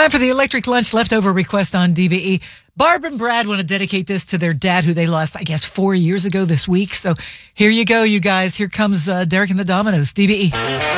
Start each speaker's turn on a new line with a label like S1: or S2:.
S1: Time for the Electric Lunch leftover request on DVE. Barb and Brad want to dedicate this to their dad, who they lost, I guess, 4 years ago this week. So here you go, you guys. Here comes Derek and the Dominoes. DVE.